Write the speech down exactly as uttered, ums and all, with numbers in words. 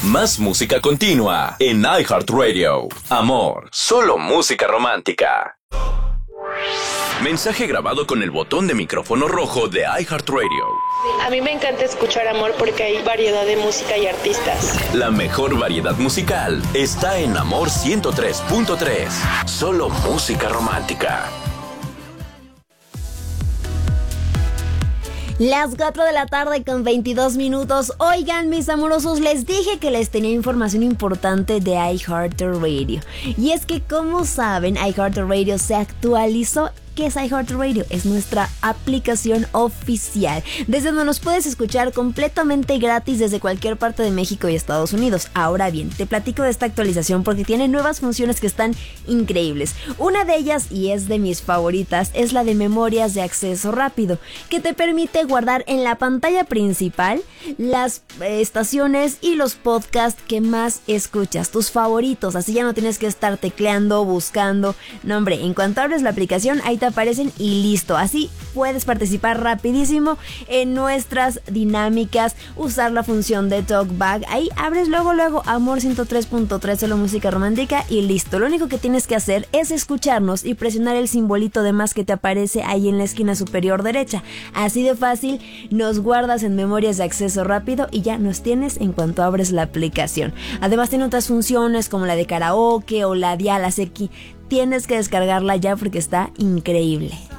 Más música continua en iHeartRadio. Amor, solo música romántica. Mensaje grabado con el botón de micrófono rojo de iHeartRadio. A mí me encanta escuchar Amor porque hay variedad de música y artistas. La mejor variedad musical está en Amor ciento tres punto tres. Solo música romántica. Las cuatro de la tarde con veintidós minutos. Oigan, mis amorosos, les dije que les tenía información importante de iHeartRadio. Y es que, como saben, iHeartRadio se actualizó. ¿Qué es iHeartRadio? Es nuestra aplicación oficial, desde donde nos puedes escuchar completamente gratis desde cualquier parte de México y Estados Unidos. Ahora bien, te platico de esta actualización porque tiene nuevas funciones que están increíbles. Una de ellas, y es de mis favoritas, es la de memorias de acceso rápido, que te permite guardar en la pantalla principal las eh, estaciones y los podcasts que más escuchas, tus favoritos. Así ya no tienes que estar tecleando, buscando. No, hombre, en cuanto abres la aplicación, ahí te aparecen y listo. Así puedes participar rapidísimo en nuestras dinámicas, usar la función de TalkBack. Ahí abres luego luego Amor ciento tres punto tres, solo música romántica, y listo. Lo único que tienes que hacer es escucharnos y presionar el simbolito de más que te aparece ahí en la esquina superior derecha. Así de fácil, nos guardas en memorias de acceso rápido y ya nos tienes en cuanto abres la aplicación. Además tiene otras funciones como la de karaoke o la de Alas X. Tienes que descargarla ya porque está increíble.